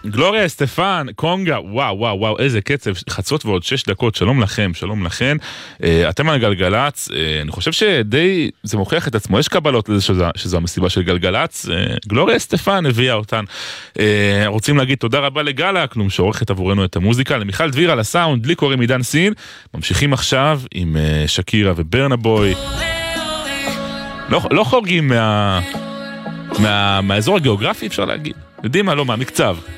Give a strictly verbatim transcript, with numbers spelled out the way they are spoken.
גלוריה אסטפן, קונגה, וואו וואו וואו, איזה קצב, חצות ועוד שש דקות, שלום לכם, שלום לכן, אתם על גלגלץ, אני חושב שדי, זה מוכיח את עצמו, יש קבלות לזה שזו, שזו המסיבה של גלגלץ, גלוריה אסטפן הביאה אותן, רוצים להגיד תודה רבה לגלה, כלום שעורכת עבורנו את המוזיקה, למיכל דביר על הסאונד, לי קוראים עידן סין, ממשיכים עכשיו עם שקירה וברנה בוי, לא, לא חורגים מה, מה, מהאזור הגיאוגרפי אפשר להגיד, יודעים מה, לא, מהמקצב.